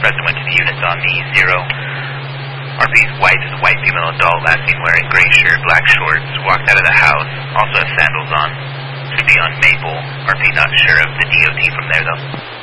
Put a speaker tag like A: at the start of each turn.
A: President went to the unit, saw me, 0. RP's wife is a white female adult, last seen wearing gray shirt, black shorts, walked out of the house, also has sandals on. Should be on Maple. RP not sure of the DOT from there, though.